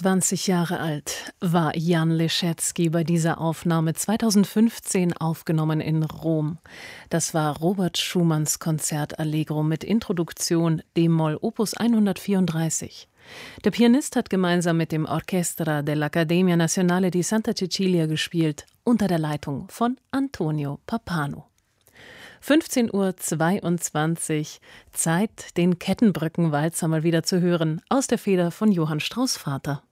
20 Jahre alt war Jan Leschetski bei dieser Aufnahme, 2015 aufgenommen in Rom. Das war Robert Schumanns Konzert Allegro mit Introduktion d-Moll Opus 134. Der Pianist hat gemeinsam mit dem Orchestra dell'Accademia Nazionale di Santa Cecilia gespielt, unter der Leitung von Antonio Pappano. 15:22 Uhr, Zeit, den Kettenbrückenwalzer mal wieder zu hören, aus der Feder von Johann Strauß Vater.